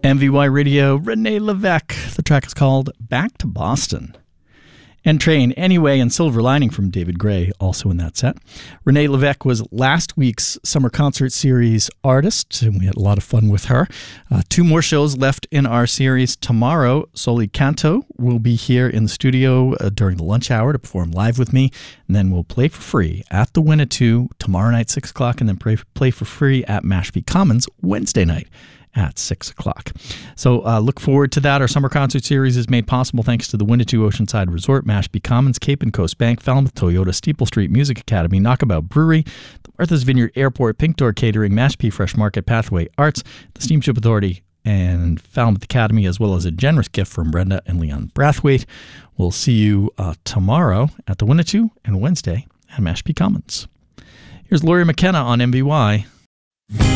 MVY Radio, Renee Levesque. The track is called Back to Boston. And Train Anyway and Silver Lining from David Gray, also in that set. Renee Levesque was last week's Summer Concert Series artist, and we had a lot of fun with her. 2 more shows left in our series. Tomorrow, Soli Canto will be here in the studio during the lunch hour to perform live with me, and then we'll play for free at the Winnetou tomorrow night, 6 o'clock, and then play for free at Mashpee Commons Wednesday night at 6 o'clock. So look forward to that. Our summer concert series is made possible thanks to the Winnetou Oceanside Resort, Mashpee Commons, Cape and Coast Bank, Falmouth Toyota, Steeple Street Music Academy, Knockabout Brewery, the Martha's Vineyard Airport, Pink Door Catering, Mashpee Fresh Market, Pathway Arts, the Steamship Authority, and Falmouth Academy, as well as a generous gift from Brenda and Leon Brathwaite. We'll see you tomorrow at the Winnetou and Wednesday at Mashpee Commons. Here's Laurie McKenna on MVY.